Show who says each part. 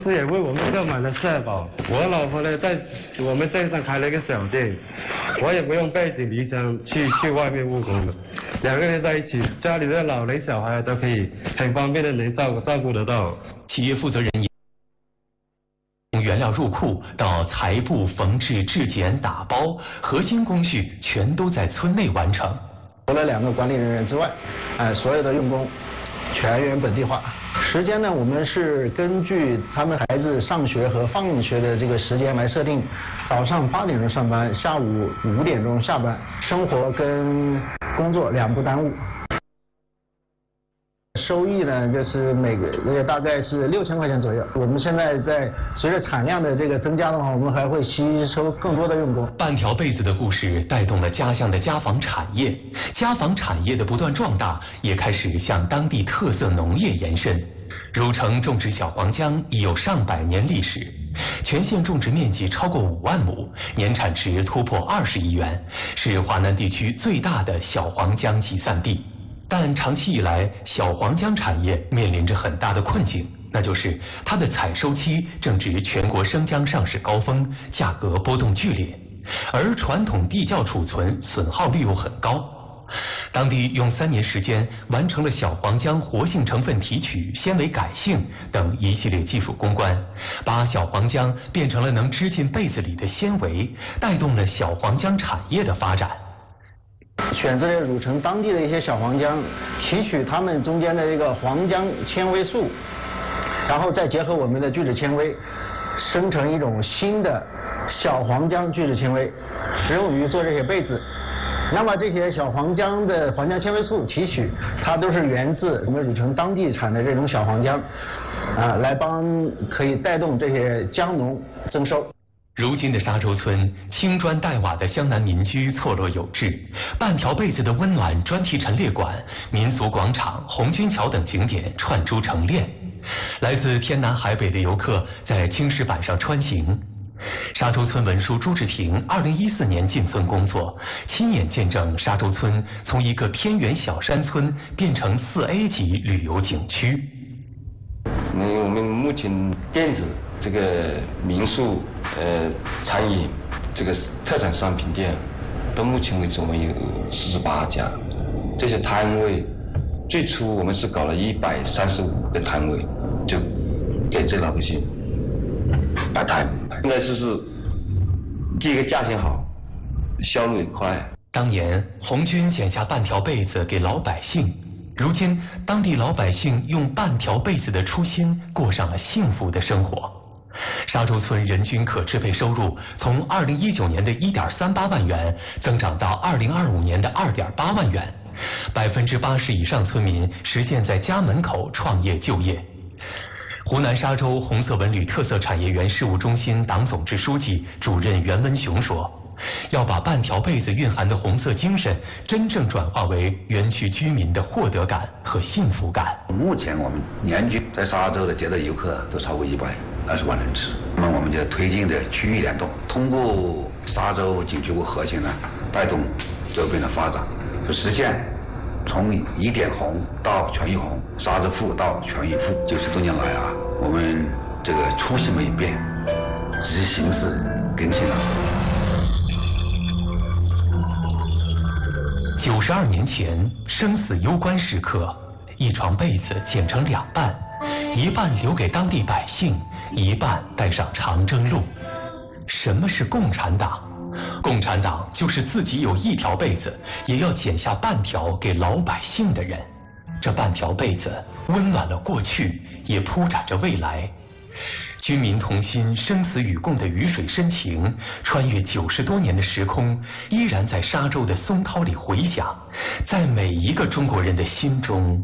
Speaker 1: 这也为我们购买了社保。我老婆呢，在我们镇上开了一个小店，我也不用背井离乡去外面务工了。2个人在一起，家里的老人小孩都可以很方便的能照顾得到。
Speaker 2: 企业负责人从原料入库到裁布、缝制、制剪、打包，核心工序全都在村内完成。
Speaker 3: 除了2个管理人员之外，所有的用工全员本地化。时间呢，我们是根据他们孩子上学和放学的这个时间来设定，早上8点钟上班，下午5点钟下班，生活跟工作2不耽误。收益呢，就是每个月大概是6000块钱左右。我们现在随着产量的这个增加的话，我们还会吸收更多的用工。
Speaker 2: 半条被子的故事带动了家乡的家纺产业，家纺产业的不断壮大，也开始向当地特色农业延伸。汝城种植小黄姜已有上百年历史，全县种植面积超过5万亩，年产值突破20亿元，是华南地区最大的小黄姜集散地。但长期以来，小黄姜产业面临着很大的困境，那就是它的采收期正值全国生姜上市高峰，价格波动剧烈，而传统地窖储存损耗率又很高。当地用3年时间完成了小黄姜活性成分提取、纤维改性等一系列技术攻关，把小黄姜变成了能织进被子里的纤维，带动了小黄姜产业的发展。
Speaker 3: 选择了汝城当地的一些小黄姜，提取它们中间的这个黄姜纤维素，然后再结合我们的聚酯纤维，生成一种新的小黄姜聚酯纤维，使用于做这些被子。那么这些小黄姜的黄姜纤维素提取，它都是源自我们汝城当地产的这种小黄姜，来可以带动这些姜农增收。
Speaker 2: 如今的沙洲村，青砖黛瓦的湘南民居错落有致，半条被子的温暖专题陈列馆、民俗广场、红军桥等景点串珠成链，来自天南海北的游客在青石板上穿行。沙洲村文书朱志廷2014年进村工作，亲眼见证沙洲村从一个偏远小山村变成4A 级旅游景区。
Speaker 4: 我们目前电子这个民宿、餐饮这个特产商品店，到目前为止我们有48家。这些摊位最初我们是搞了135个摊位，就给这老百姓摆摊。应该是第一个价钱好，销路也快。
Speaker 2: 当年红军剪下半条被子给老百姓，如今当地老百姓用半条被子的初心过上了幸福的生活。沙洲村人均可支配收入从2019年的1.38万元增长到2025年的2.8万元，80%以上村民实现在家门口创业就业。湖南沙洲红色文旅特色产业园事务中心党总支书记、主任袁文雄说，要把半条被子蕴含的红色精神真正转化为园区居民的获得感和幸福感。
Speaker 5: 目前我们年均在沙洲的接待游客都超过120万人次。那么我们就推进的区域联动，通过沙洲景区为核心呢，带动周边的发展，就实现从1点红到全域红，沙洲富到全域富。90多年来啊，我们这个初心没变，只是形式更新了。
Speaker 2: 92年前，生死攸关时刻，一床被子剪成2半，一半留给当地百姓，一半带上长征路。什么是共产党？共产党就是自己有1条被子，也要剪下半条给老百姓的人。这半条被子温暖了过去，也铺展着未来。军民同心、生死与共的鱼水深情，穿越90多年的时空，依然在沙洲的松涛里回响，在每一个中国人的心中